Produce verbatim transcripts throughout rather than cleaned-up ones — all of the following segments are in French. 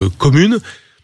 commune.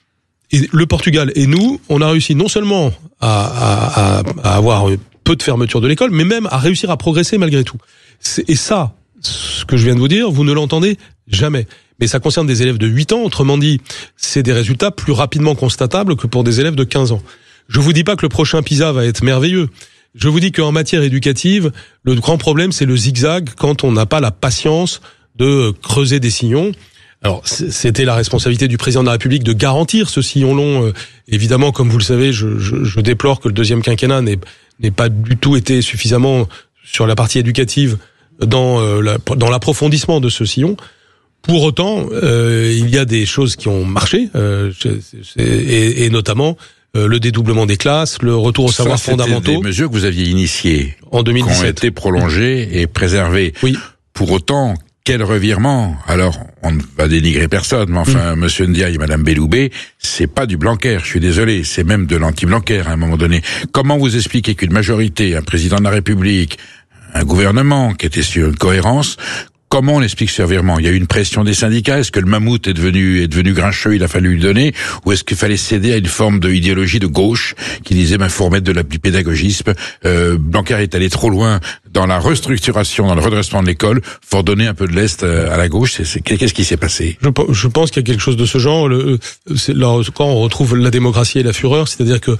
Et le Portugal et nous, on a réussi non seulement à, à, à, à avoir peu de fermeture de l'école, mais même à réussir à progresser malgré tout. C'est, et ça, ce que je viens de vous dire, vous ne l'entendez jamais. Mais ça concerne des élèves de huit ans, autrement dit, c'est des résultats plus rapidement constatables que pour des élèves de quinze ans. Je vous dis pas que le prochain PISA va être merveilleux. Je vous dis qu'en matière éducative, le grand problème, c'est le zigzag quand on n'a pas la patience de creuser des sillons. Alors, c'était la responsabilité du président de la République de garantir ce sillon long. Évidemment, comme vous le savez, je, je, je déplore que le deuxième quinquennat n'ait, n'ait pas du tout été suffisamment sur la partie éducative dans, euh, la, dans l'approfondissement de ce sillon. Pour autant, euh, il y a des choses qui ont marché, euh, c'est, c'est, et, et notamment euh, le dédoublement des classes, le retour aux Ça, savoirs c'était fondamentaux. Des mesures que vous aviez initiées en deux mille dix-sept, qui ont été prolongées et préservées. Oui. Pour autant, quel revirement. Alors, on ne va dénigrer personne, mais enfin, mmh. Monsieur Ndiaye et Madame Belloubet, c'est pas du Blanquer, je suis désolé, c'est même de l'anti-Blanquer à un moment donné. Comment vous expliquez qu'une majorité, un président de la République, un gouvernement qui était sur une cohérence, comment on explique ce revirement? Il y a eu une pression des syndicats. Est-ce que le mammouth est devenu est devenu grincheux, il a fallu lui donner, ou est-ce qu'il fallait céder à une forme de idéologie de gauche qui disait ben faut remettre de la, du pédagogisme. Euh, Blanquer est allé trop loin dans la restructuration, dans le redressement de l'école. Faut redonner un peu de lest à la gauche. C'est, c'est, qu'est-ce qui s'est passé? Je, je pense qu'il y a quelque chose de ce genre. Le, c'est, là, quand on retrouve la démocratie et la fureur, c'est-à-dire que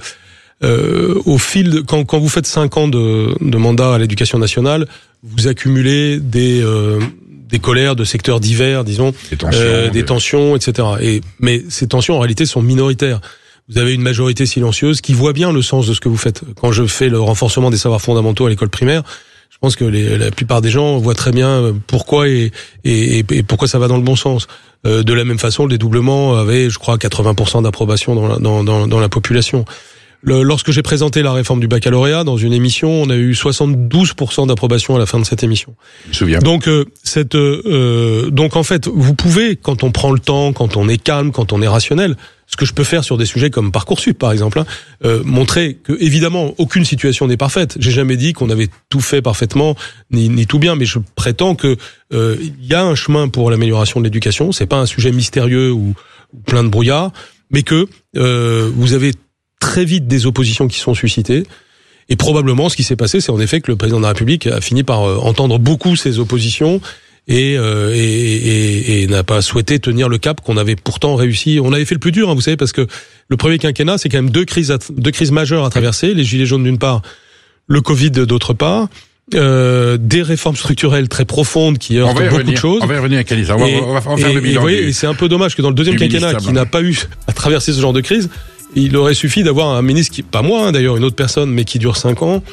euh, au fil, de, quand, quand vous faites cinq ans de, de mandat à l'Éducation nationale, vous accumulez des euh, des colères de secteurs divers, disons, des tensions, euh, des de... tensions, et cetera. Et mais ces tensions en réalité sont minoritaires. Vous avez une majorité silencieuse qui voit bien le sens de ce que vous faites. Quand je fais le renforcement des savoirs fondamentaux à l'école primaire, je pense que les, la plupart des gens voient très bien pourquoi et, et, et pourquoi ça va dans le bon sens. Euh, de la même façon, le dédoublement avait, je crois, quatre-vingts pour cent d'approbation dans la, dans, dans, dans la population. Le, lorsque j'ai présenté la réforme du baccalauréat dans une émission, on a eu soixante-douze pour cent d'approbation à la fin de cette émission. Je me souviens. Donc, euh, cette, euh, donc en fait, vous pouvez, quand on prend le temps, quand on est calme, quand on est rationnel, ce que je peux faire sur des sujets comme Parcoursup, par exemple, hein, euh, montrer que évidemment aucune situation n'est parfaite. J'ai jamais dit qu'on avait tout fait parfaitement ni, ni tout bien, mais je prétends que euh, il y a un chemin pour l'amélioration de l'éducation. C'est pas un sujet mystérieux ou, ou plein de brouillard, mais que euh, vous avez très vite des oppositions qui sont suscitées. Et probablement, ce qui s'est passé, c'est en effet que le président de la République a fini par euh, entendre beaucoup ces oppositions et, euh, et, et, et n'a pas souhaité tenir le cap qu'on avait pourtant réussi. On avait fait le plus dur, hein, vous savez, parce que le premier quinquennat, c'est quand même deux crises, à, deux crises majeures à traverser. Les gilets jaunes d'une part, le Covid d'autre part. Euh, des réformes structurelles très profondes qui heurtent beaucoup revenir, de choses. On va y revenir, Kalisa. On va, et, on va en faire et, le bilan. Et, voyez, du, et c'est un peu dommage que dans le deuxième quinquennat, qui n'a pas eu à traverser ce genre de crise, il aurait suffi d'avoir un ministre qui, pas moi hein, d'ailleurs, une autre personne, mais qui dure cinq ans,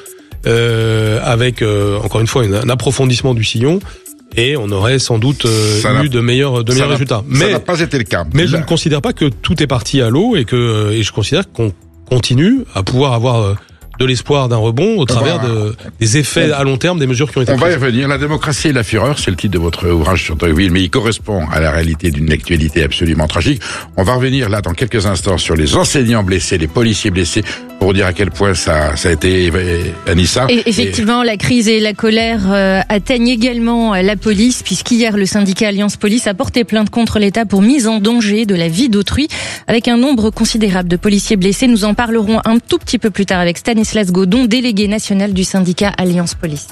euh, avec euh, encore une fois une, un approfondissement du sillon, et on aurait sans doute euh, eu de meilleurs de meilleurs résultats. Mais ça n'a pas été le cas. Mais je ne considère pas que tout est parti à l'eau et que et je considère qu'on continue à pouvoir avoir euh, de l'espoir d'un rebond au travers va, de, des effets à long terme des mesures qui ont été on prises. On va y revenir. La démocratie et la fureur, c'est le titre de votre ouvrage sur Tocqueville, mais il correspond à la réalité d'une actualité absolument tragique. On va revenir là dans quelques instants sur les enseignants blessés, les policiers blessés, pour dire à quel point ça, ça a été Anissa. Et effectivement, et... la crise et la colère euh, atteignent également la police, puisqu'hier le syndicat Alliance Police a porté plainte contre l'État pour mise en danger de la vie d'autrui, avec un nombre considérable de policiers blessés. Nous en parlerons un tout petit peu plus tard avec Stanislas Godon, délégué national du syndicat Alliance Police.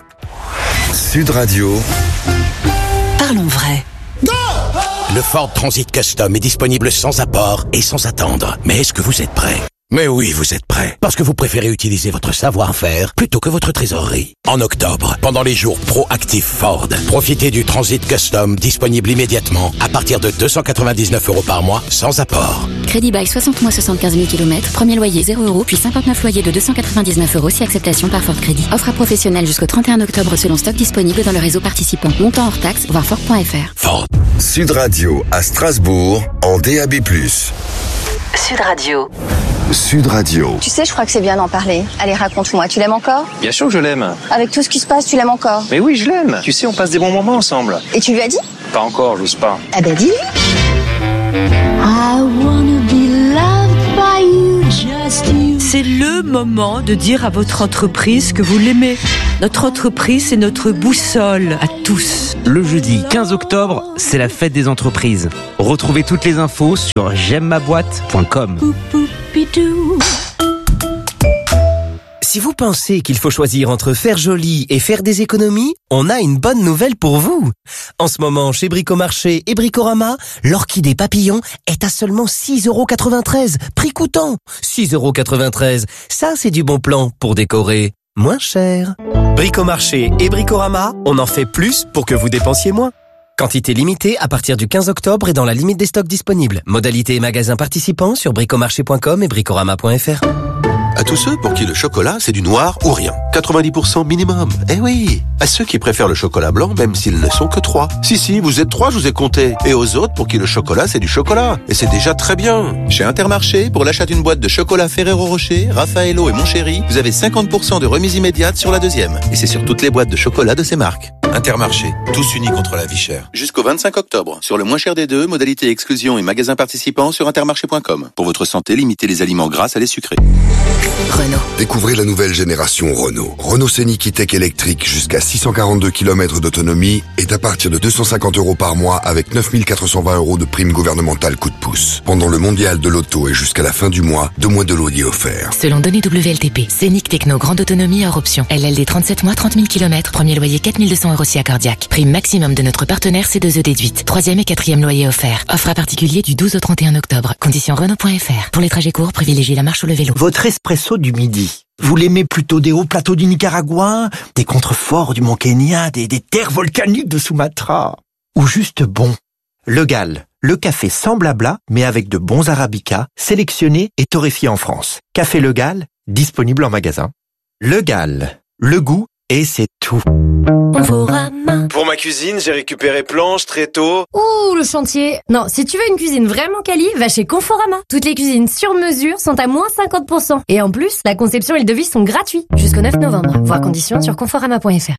Sud Radio. Parlons vrai. Le Ford Transit Custom est disponible sans apport et sans attendre. Mais est-ce que vous êtes prêts ? Mais oui, vous êtes prêts. Parce que vous préférez utiliser votre savoir-faire plutôt que votre trésorerie. En octobre, pendant les jours Proactive Ford, profitez du Transit Custom disponible immédiatement à partir de deux cent quatre-vingt-dix-neuf euros par mois sans apport. Crédit bail soixante mois, soixante-quinze mille kilomètres. Premier loyer zéro euros, puis cinquante-neuf loyers de deux cent quatre-vingt-dix-neuf euros si acceptation par Ford Crédit. Offre à professionnels jusqu'au trente et un octobre selon stock disponible dans le réseau participant. Montant hors taxe, voir Ford point F R. Ford. Sud Radio à Strasbourg en D A B plus. Sud Radio. Sud Radio. Tu sais, je crois que c'est bien d'en parler. Allez, raconte-moi, tu l'aimes encore ? Bien sûr que je l'aime. Avec tout ce qui se passe, tu l'aimes encore ? Mais oui, je l'aime. Tu sais, on passe des bons moments ensemble. Et tu lui as dit ? Pas encore, j'ose pas. Ah ben dis-lui. C'est le moment de dire à votre entreprise que vous l'aimez. Notre entreprise, c'est notre boussole à tous. Le jeudi quinze octobre, c'est la fête des entreprises. Retrouvez toutes les infos sur j'aime ma boîte point com. Si vous pensez qu'il faut choisir entre faire joli et faire des économies, on a une bonne nouvelle pour vous. En ce moment, chez Bricomarché et Bricorama, l'orchidée papillon est à seulement six euros quatre-vingt-treize, prix coûtant. six euros quatre-vingt-treize, ça c'est du bon plan pour décorer moins cher. Bricomarché et Bricorama, on en fait plus pour que vous dépensiez moins. Quantité limitée à partir du quinze octobre et dans la limite des stocks disponibles. Modalité et magasins participants sur bricomarché point com et bricorama point f r. À tous ceux pour qui le chocolat, c'est du noir ou rien. quatre-vingt-dix pour cent minimum. Eh oui. À ceux qui préfèrent le chocolat blanc, même s'ils ne sont que trois. Si, si, vous êtes trois, je vous ai compté. Et aux autres pour qui le chocolat, c'est du chocolat. Et c'est déjà très bien. Chez Intermarché, pour l'achat d'une boîte de chocolat Ferrero Rocher, Raffaello et Montchéri, vous avez cinquante pour cent de remise immédiate sur la deuxième. Et c'est sur toutes les boîtes de chocolat de ces marques. Intermarché, tous unis contre la vie chère. Jusqu'au vingt-cinq octobre. Sur le moins cher des deux, modalité exclusion et magasins participants sur intermarché point com. Pour votre santé, limitez les aliments gras à les sucrés. Renault. Découvrez la nouvelle génération Renault. Renault Scénic E-Tech électrique jusqu'à six cent quarante-deux kilomètres d'autonomie est à partir de deux cent cinquante euros par mois avec neuf mille quatre cent vingt euros de prime gouvernementale coup de pouce. Pendant le mondial de l'auto et jusqu'à la fin du mois, deux mois de loyer offerts. Selon données W L T P, Scénic Techno grande autonomie hors option. L L D trente-sept mois, trente mille kilomètres, premier loyer quatre mille deux cents euros si accordiaque. Prime maximum de notre partenaire C deux E déduite. Troisième et quatrième loyer offert. Offre à particulier du douze au trente et un octobre. Conditions Renault point f r. Pour les trajets courts, privilégiez la marche ou le vélo. Votre espresso du midi. Vous l'aimez plutôt des hauts plateaux du Nicaragua, des contreforts du Mont Kenya, des, des terres volcaniques de Sumatra, ou juste bon? Le Gall, le café sans blabla, mais avec de bons arabicas, sélectionnés et torréfiés en France. Café Le Gall, disponible en magasin. Le Gall, le goût et c'est tout. Pour ma cuisine, j'ai récupéré planches, tréteaux. Ouh, le chantier. Non, si tu veux une cuisine vraiment quali, va chez Conforama. Toutes les cuisines sur mesure sont à moins cinquante pour cent. Et en plus, la conception et le devis sont gratuits jusqu'au neuf novembre. Voir conditions sur conforama point f r.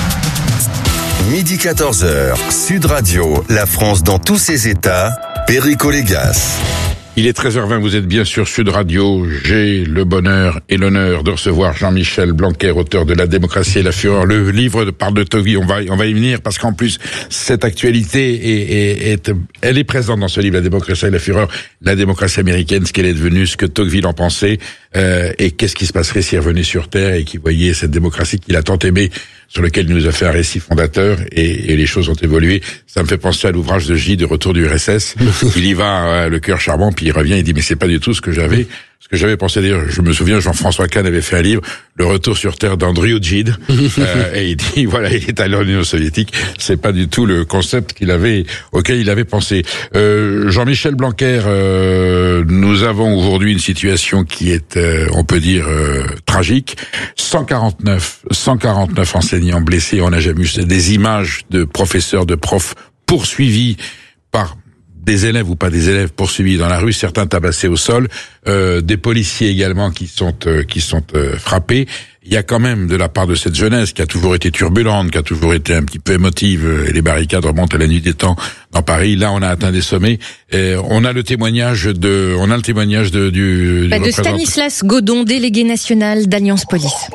Midi quatorze heures, Sud Radio, la France dans tous ses états, Perico Légas. Il est treize heures vingt, vous êtes bien sur Sud Radio. J'ai le bonheur et l'honneur de recevoir Jean-Michel Blanquer, auteur de La démocratie et la fureur. Le livre parle de Tocqueville, on va, on va y venir parce qu'en plus, cette actualité est, est, est, elle est présente dans ce livre, La démocratie et la fureur. La démocratie américaine, ce qu'elle est devenue, ce que Tocqueville en pensait, euh, et qu'est-ce qui se passerait s'il revenait sur Terre et qu'il voyait cette démocratie qu'il a tant aimée, sur lequel il nous a fait un récit fondateur, et, et les choses ont évolué. Ça me fait penser à l'ouvrage de J de Retour du R S S. Il y va euh, le cœur charmant, puis il revient, il dit mais c'est pas du tout ce que j'avais, ce que j'avais pensé. D'ailleurs, je me souviens, Jean-François Kahn avait fait un livre, Le Retour sur Terre d'Andriy Gide, euh, et il dit voilà, il est allé en Union soviétique. C'est pas du tout le concept qu'il avait, auquel il avait pensé. Euh, Jean-Michel Blanquer, euh, nous avons aujourd'hui une situation qui est, euh, on peut dire, euh, tragique. cent quarante-neuf enseignants blessés. On a jamais vu des images de professeurs, de profs poursuivis par des élèves ou pas des élèves poursuivis dans la rue, certains tabassés au sol, euh, des policiers également qui sont euh, qui sont euh, frappés. Il y a quand même de la part de cette jeunesse qui a toujours été turbulente, qui a toujours été un petit peu émotive, et les barricades remontent à la nuit des temps dans Paris. Là, on a atteint des sommets. Et on a le témoignage de, on a le témoignage de du, bah, du de Stanislas Godon, délégué national d'Alliance Police.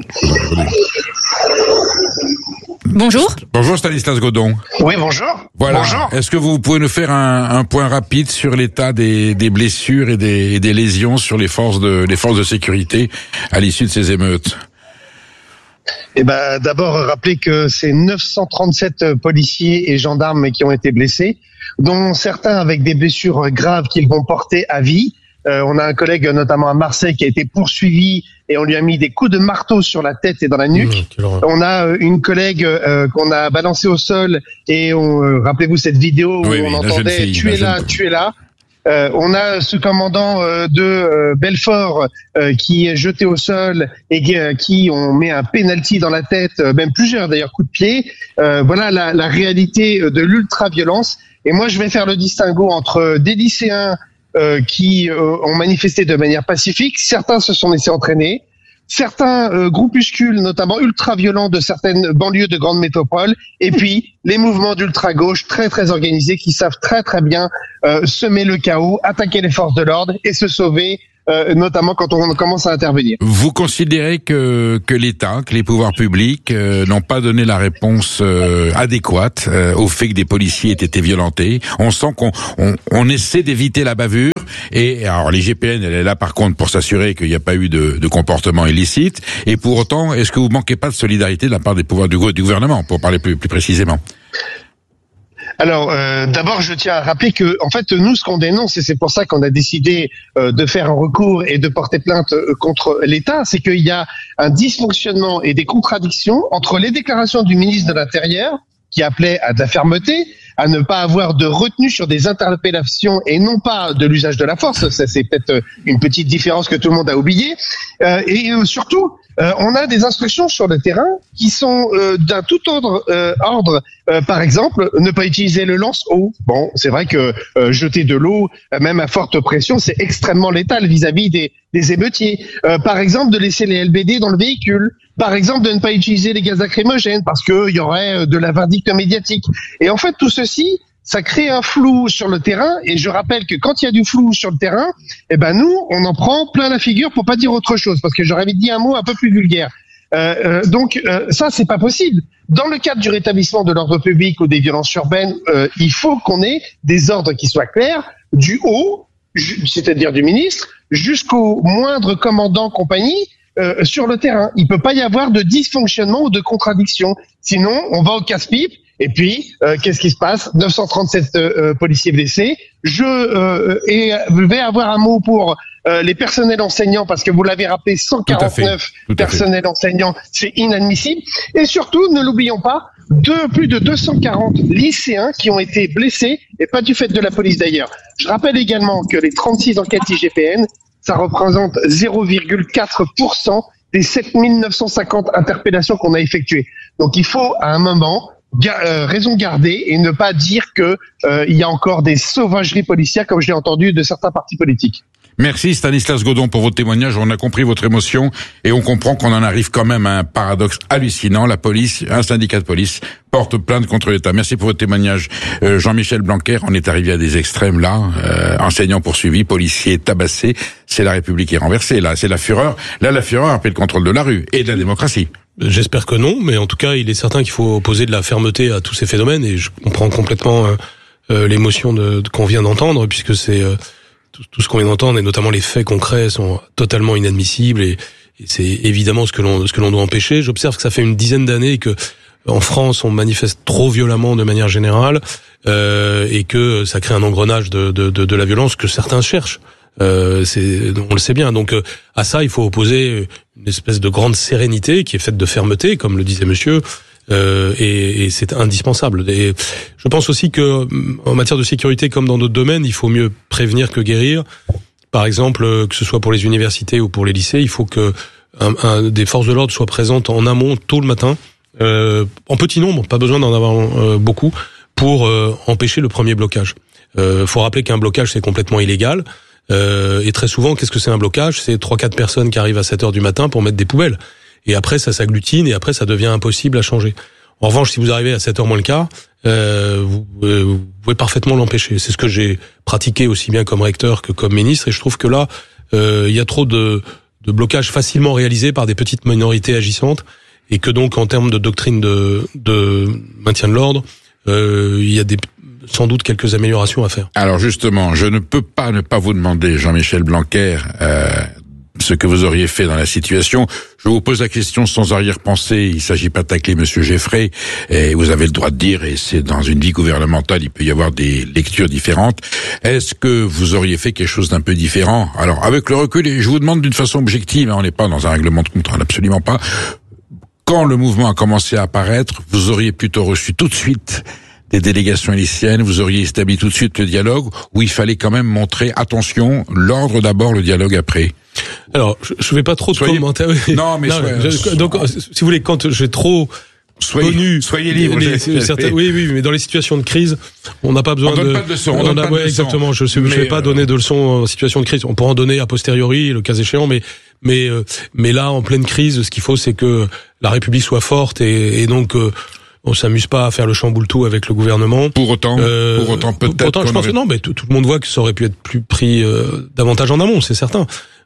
Bonjour. Bonjour Stanislas Godon. Oui, bonjour. Voilà. Bonjour. Est-ce que vous pouvez nous faire un, un point rapide sur l'état des, des blessures et des, et des lésions sur les forces de, les forces de sécurité à l'issue de ces émeutes? Eh ben, d'abord, rappelez que c'est neuf cent trente-sept policiers et gendarmes qui ont été blessés, dont certains avec des blessures graves qu'ils vont porter à vie. Euh, on a un collègue, notamment à Marseille, qui a été poursuivi et on lui a mis des coups de marteau sur la tête et dans la nuque. Mmh, on a euh, une collègue euh, qu'on a balancée au sol et on, euh, rappelez-vous cette vidéo où oui, on oui, entendait « tu es là, tu es là ». Euh, on a ce commandant euh, de euh, Belfort euh, qui est jeté au sol et euh, qui on met un penalty dans la tête, euh, même plusieurs d'ailleurs coups de pied. Euh, voilà la, la réalité de l'ultra-violence. Et moi, je vais faire le distinguo entre des lycéens euh, qui euh, ont manifesté de manière pacifique. Certains se sont laissés entraîner. Certains euh, groupuscules, notamment ultra-violents de certaines banlieues de grandes métropoles, et puis les mouvements d'ultra-gauche très très organisés qui savent très très bien euh, semer le chaos, attaquer les forces de l'ordre et se sauver euh, notamment quand on commence à intervenir. Vous considérez que que l'État, que les pouvoirs publics euh, n'ont pas donné la réponse euh, adéquate euh, au fait que des policiers aient été violentés. On sent qu'on on, on essaie d'éviter la bavure. Et alors l'I G P N, elle est là par contre pour s'assurer qu'il n'y a pas eu de, de comportement illicite. Et pour autant, est-ce que vous manquez pas de solidarité de la part des pouvoirs du, du gouvernement, pour parler plus, plus précisément? Alors, euh, d'abord, je tiens à rappeler que, en fait, nous, ce qu'on dénonce, et c'est pour ça qu'on a décidé euh, de faire un recours et de porter plainte euh, contre l'État, c'est qu'il y a un dysfonctionnement et des contradictions entre les déclarations du ministre de l'Intérieur, qui appelait à de la fermeté, à ne pas avoir de retenue sur des interpellations et non pas de l'usage de la force. Ça, c'est peut-être une petite différence que tout le monde a oubliée. Euh, et euh, surtout, euh, on a des instructions sur le terrain qui sont euh, d'un tout autre euh, ordre. Euh, par exemple, ne pas utiliser le lance-eau. Bon, c'est vrai que euh, jeter de l'eau, même à forte pression, c'est extrêmement létal vis-à-vis des, des émeutiers. Euh, par exemple, de laisser les L B D dans le véhicule. Par exemple, de ne pas utiliser les gaz lacrymogènes parce qu'il y aurait de la vindicte médiatique. Et en fait, tout ceci, ça crée un flou sur le terrain. Et je rappelle que quand il y a du flou sur le terrain, eh ben nous, on en prend plein la figure pour pas dire autre chose, parce que j'aurais dit un mot un peu plus vulgaire. Euh, euh, donc euh, ça, c'est pas possible. Dans le cadre du rétablissement de l'ordre public ou des violences urbaines, euh, il faut qu'on ait des ordres qui soient clairs, du haut, c'est-à-dire du ministre, jusqu'au moindre commandant compagnie. Euh, sur le terrain, il peut pas y avoir de dysfonctionnement ou de contradiction. Sinon, on va au casse-pipe. Et puis, euh, qu'est-ce qui se passe? neuf cent trente-sept euh, policiers blessés. Je euh, et vais avoir un mot pour euh, les personnels enseignants, parce que vous l'avez rappelé, cent quarante-neuf personnels enseignants, c'est inadmissible. Et surtout, ne l'oublions pas, de plus de deux cent quarante lycéens qui ont été blessés, et pas du fait de la police d'ailleurs. Je rappelle également que les trente-six enquêtes I G P N, ça représente zéro virgule quatre pour cent des sept mille neuf cent cinquante interpellations qu'on a effectuées. Donc il faut à un moment ga- euh, raison garder et ne pas dire que euh, il y a encore des sauvageries policières comme j'ai entendu de certains partis politiques. Merci Stanislas Godon pour votre témoignage. On a compris votre émotion et on comprend qu'on en arrive quand même à un paradoxe hallucinant. La police, un syndicat de police, porte plainte contre l'État. Merci pour votre témoignage. Euh, Jean-Michel Blanquer, on est arrivé à des extrêmes là. Euh, enseignants poursuivis, policiers tabassés. C'est la République qui est renversée. Là, c'est la fureur. Là, la fureur a pris le contrôle de la rue et de la démocratie. J'espère que non, mais en tout cas, il est certain qu'il faut opposer de la fermeté à tous ces phénomènes et je comprends complètement euh, euh, l'émotion de, de, qu'on vient d'entendre, puisque c'est euh, tout, tout ce qu'on vient d'entendre et notamment les faits concrets sont totalement inadmissibles et, et c'est évidemment ce que l'on ce que l'on doit empêcher. J'observe que ça fait une dizaine d'années que en France on manifeste trop violemment de manière générale euh, et que ça crée un engrenage de, de, de, de la violence que certains cherchent. Euh, c'est, on le sait bien. Donc euh, à ça, il faut opposer une espèce de grande sérénité qui est faite de fermeté, comme le disait Monsieur, euh, et, et c'est indispensable. Et je pense aussi que en matière de sécurité, comme dans d'autres domaines, il faut mieux prévenir que guérir. Par exemple, que ce soit pour les universités ou pour les lycées, il faut que un, un, des forces de l'ordre soient présentes en amont tôt le matin, euh, en petit nombre, pas besoin d'en avoir euh, beaucoup, pour euh, empêcher le premier blocage. Il euh, faut rappeler qu'un blocage c'est complètement illégal. Euh, et très souvent, qu'est-ce que c'est un blocage? C'est trois quatre personnes qui arrivent à sept heures du matin pour mettre des poubelles. Et après, ça s'agglutine et après, ça devient impossible à changer. En revanche, si vous arrivez à sept heures moins le quart, euh, vous, euh, vous pouvez parfaitement l'empêcher. C'est ce que j'ai pratiqué aussi bien comme recteur que comme ministre. Et je trouve que là, euh, il y a trop de, de blocages facilement réalisés par des petites minorités agissantes. Et que donc, en termes de doctrine de, de maintien de l'ordre, euh, il y a des... sans doute quelques améliorations à faire. Alors justement, je ne peux pas ne pas vous demander, Jean-Michel Blanquer, euh, ce que vous auriez fait dans la situation. Je vous pose la question sans arrière-pensée. Il ne s'agit pas de tacler Monsieur Geffray, et vous avez le droit de dire, et c'est dans une vie gouvernementale, il peut y avoir des lectures différentes. Est-ce que vous auriez fait quelque chose d'un peu différent? Alors, avec le recul, et je vous demande d'une façon objective, hein, on n'est pas dans un règlement de compte, absolument pas. Quand le mouvement a commencé à apparaître, vous auriez plutôt reçu tout de suite des délégations lycéennes, vous auriez établi tout de suite le dialogue, où il fallait quand même montrer, attention, l'ordre d'abord, le dialogue après. Alors, je, je vais pas trop soyez... commenter. Non, mais non, soyez... je, donc, si vous voulez, quand j'ai trop soyez, connu, soyez libre. Les, les, certains, oui, oui, mais dans les situations de crise, on n'a pas besoin on donne de. Pas de leçons, on, on donne a, pas ouais, de leçons. exactement. Je ne vais pas euh... donner de leçons en situation de crise. On pourra en donner a posteriori, le cas échéant, mais mais euh, mais là, en pleine crise, ce qu'il faut, c'est que la République soit forte et, et donc. Euh, on s'amuse pas à faire le chamboule-tout avec le gouvernement. Pour autant, euh, pour autant peut-être. Pour autant, je pense aurait... que non, mais tout, tout le monde voit que ça aurait pu être plus pris euh, davantage en amont, c'est certain.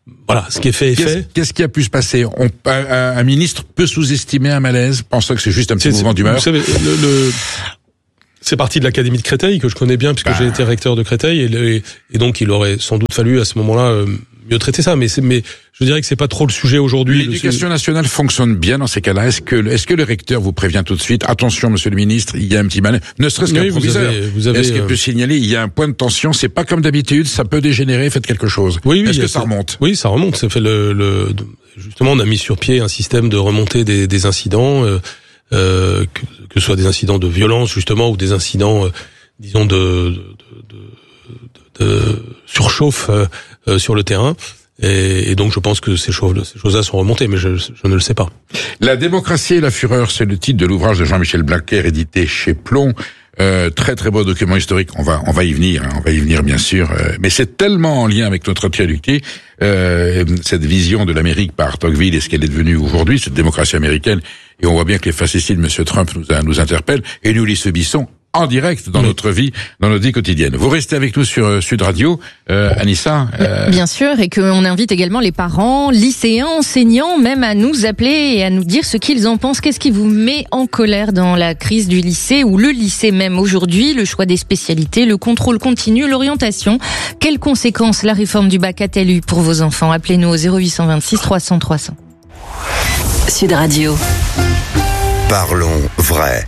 voilà, ce qui est fait est qu'est-ce, fait. Qu'est-ce qui a pu se passer? On, un, un ministre peut sous-estimer un malaise, pensant que c'est juste un petit c'est, mouvement d'humeur. Vous savez, le, le c'est parti de l'Académie de Créteil, que je connais bien, puisque bah. j'ai été recteur de Créteil, et, le, et donc il aurait sans doute fallu à ce moment-là euh, mieux traiter ça. Mais, c'est, mais je dirais que c'est pas trop le sujet aujourd'hui. L'éducation nationale fonctionne bien dans ces cas-là. Est-ce que, est-ce que le recteur vous prévient tout de suite? Attention, monsieur le ministre, il y a un petit malaise. Ne serait-ce qu'un oui, proviseur. Vous avez, vous avez, est-ce qu'il peut euh... signaler, il y a un point de tension, c'est pas comme d'habitude, ça peut dégénérer, faitre quelque chose. Oui, oui. Est-ce que ça remonte? Oui, ça remonte. Ça fait le, le, justement, on a mis sur pied un système de remontée des, des incidents, euh, euh, que, que ce soit des incidents de violence, justement, ou des incidents, euh, disons, de, de, de, de, de surchauffe euh, sur le terrain. Et, et donc je pense que ces choses, ces choses-là sont remontées, mais je, je ne le sais pas. La démocratie et la fureur, c'est le titre de l'ouvrage de Jean-Michel Blanquer, édité chez Plomb. Euh, très très beau document historique. On va on va y venir, hein, on va y venir bien sûr. Euh, mais c'est tellement en lien avec notre actualité, euh, cette vision de l'Amérique par Tocqueville et ce qu'elle est devenue aujourd'hui, cette démocratie américaine. Et on voit bien que les facéties de Monsieur Trump nous, nous interpellent et nous les subissons en direct dans oui. notre vie, dans notre vie quotidienne. Vous restez avec nous sur euh, Sud Radio, euh, Anissa. Euh... Bien sûr, et qu'on invite également les parents, lycéens, enseignants, même à nous appeler et à nous dire ce qu'ils en pensent. Qu'est-ce qui vous met en colère dans la crise du lycée ou le lycée même aujourd'hui? Le choix des spécialités, le contrôle continu, l'orientation. Quelles conséquences la réforme du bac a-t-elle eu pour vos enfants? Appelez-nous au zéro huit cent vingt-six trois cents trois cents. Sud Radio. Parlons vrai.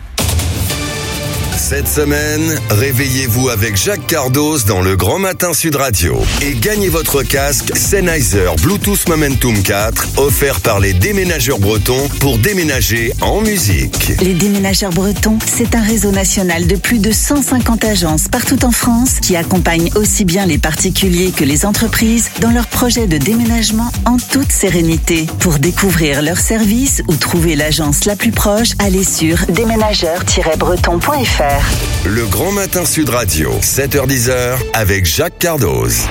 Cette semaine, réveillez-vous avec Jacques Cardoz dans le Grand Matin Sud Radio et gagnez votre casque Sennheiser Bluetooth Momentum quatre offert par les déménageurs bretons pour déménager en musique. Les déménageurs bretons, c'est un réseau national de plus de cent cinquante agences partout en France qui accompagnent aussi bien les particuliers que les entreprises dans leurs projets de déménagement en toute sérénité. Pour découvrir leurs services ou trouver l'agence la plus proche, allez sur déménageurs tiret breton point f r. Le Grand Matin Sud Radio, sept heures dix avec Jacques Cardoz.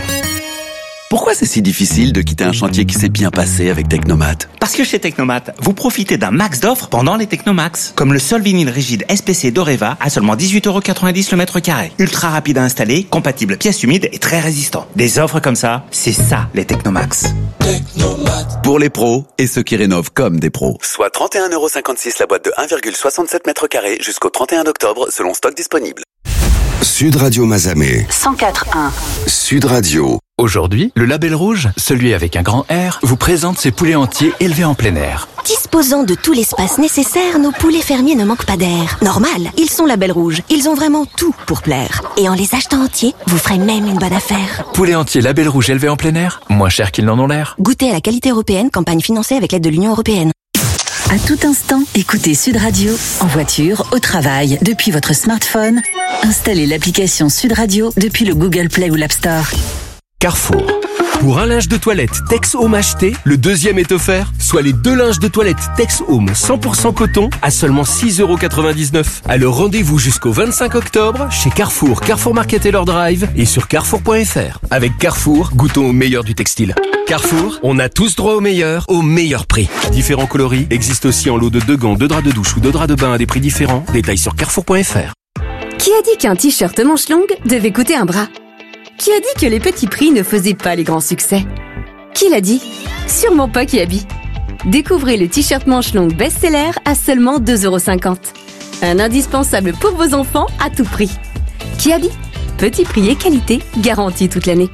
Pourquoi c'est si difficile de quitter un chantier qui s'est bien passé avec Technomat? Parce que chez Technomat, vous profitez d'un max d'offres pendant les Technomax. Comme le sol vinyle rigide S P C d'Oreva à seulement dix-huit euros quatre-vingt-dix le mètre carré. Ultra rapide à installer, compatible pièces humides et très résistant. Des offres comme ça, c'est ça les Technomax. Technomat. Pour les pros et ceux qui rénovent comme des pros. Soit trente et un euros cinquante-six la boîte de un virgule soixante-sept mètres carrés jusqu'au trente et un octobre selon stock disponible. Sud Radio Mazamet. cent quatre virgule un. Sud Radio. Aujourd'hui, le Label Rouge, celui avec un grand R, vous présente ses poulets entiers élevés en plein air. Disposant de tout l'espace nécessaire, nos poulets fermiers ne manquent pas d'air. Normal, ils sont Label Rouge. Ils ont vraiment tout pour plaire. Et en les achetant entiers, vous ferez même une bonne affaire. Poulets entiers Label Rouge élevés en plein air, moins cher qu'ils n'en ont l'air. Goûtez à la qualité européenne, campagne financée avec l'aide de l'Union européenne. À tout instant, écoutez Sud Radio, en voiture, au travail, depuis votre smartphone. Installez l'application Sud Radio depuis le Google Play ou l'App Store. Carrefour. Pour un linge de toilette Tex Home acheté, le deuxième est offert, soit les deux linges de toilette Tex Home cent pour cent coton à seulement six euros quatre-vingt-dix-neuf. Alors rendez-vous jusqu'au vingt-cinq octobre chez Carrefour, Carrefour Market et leur drive et sur carrefour point f r. Avec Carrefour, goûtons au meilleur du textile. Carrefour, on a tous droit au meilleur, au meilleur prix. Différents coloris existent aussi en lot de deux gants, deux draps de douche ou deux draps de bain à des prix différents. Détails sur carrefour point f r. Qui a dit qu'un t-shirt manche longue devait coûter un bras? Qui a dit que les petits prix ne faisaient pas les grands succès? Qui l'a dit? Sûrement pas Kiabi. Découvrez le t-shirt manche longue best-seller à seulement deux euros cinquante. Un indispensable pour vos enfants à tout prix. Kiabi, petit prix et qualité garantie toute l'année.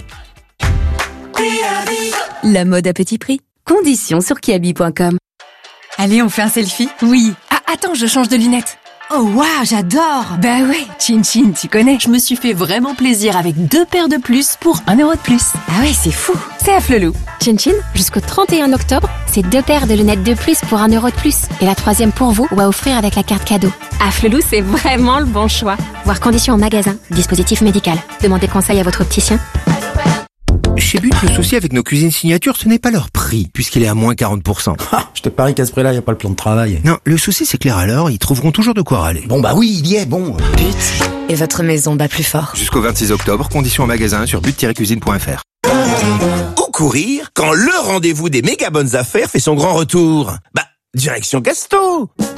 La mode à petit prix. Conditions sur kiabi point com. Allez, on fait un selfie? Oui. Ah, attends, je change de lunettes. Oh waouh, j'adore! Bah ouais, Chin Chin, tu connais. Je me suis fait vraiment plaisir avec deux paires de plus pour un euro de plus. Ah ouais, c'est fou. C'est à Flelou. Chin Chin, jusqu'au trente et un octobre, c'est deux paires de lunettes de plus pour un euro de plus. Et la troisième pour vous ou à offrir avec la carte cadeau. À Flelou, c'est vraiment le bon choix. Voir conditions en magasin. Dispositif médical. Demandez conseil à votre opticien. Chez But, le souci avec nos cuisines signatures, ce n'est pas leur prix, puisqu'il est à moins quarante pour cent. Ah, je te parie qu'à ce prix-là, il n'y a pas le plan de travail. Non, le souci, c'est que les râleurs, ils trouveront toujours de quoi râler. Bon, bah oui, il y est, bon. But, et votre maison bat plus fort. Jusqu'au vingt-six octobre, conditions en magasin sur but tiret cuisine point f r. Où courir quand le rendez-vous des méga bonnes affaires fait son grand retour? Bah, direction Gasto!